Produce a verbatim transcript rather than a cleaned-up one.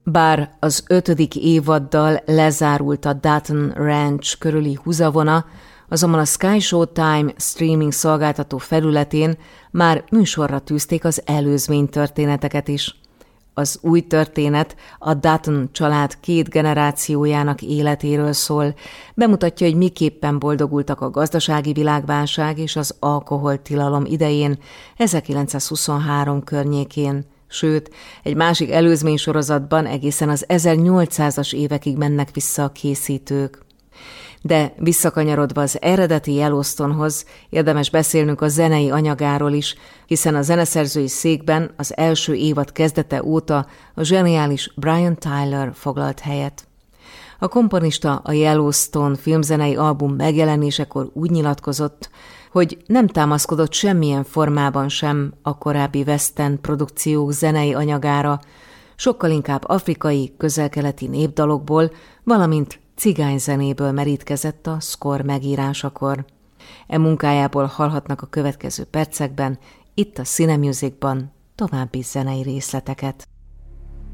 Bár az ötödik évaddal lezárult a Dutton Ranch körüli húzavona, azonban a Sky Showtime streaming szolgáltató felületén már műsorra tűzték az előzmény történeteket is. Az új történet a Dutton család két generációjának életéről szól, bemutatja, hogy miképpen boldogultak a gazdasági világválság és az alkoholtilalom idején, ezerkilencszázhuszonhárom környékén. Sőt, egy másik előzmény sorozatban egészen az ezernyolcszázas évekig mennek vissza a készítők. De visszakanyarodva az eredeti Yellowstonehoz, érdemes beszélnünk a zenei anyagáról is, hiszen a zeneszerzői székben az első évad kezdete óta a zseniális Brian Tyler foglalt helyet. A komponista a Yellowstone filmzenei album megjelenésekor úgy nyilatkozott, hogy nem támaszkodott semmilyen formában sem a korábbi western produkciók zenei anyagára, sokkal inkább afrikai, közel-keleti népdalokból, valamint cigányzenéből merítkezett a score megírásakor. E munkájából hallhatnak a következő percekben, itt a Cinemusicban további zenei részleteket.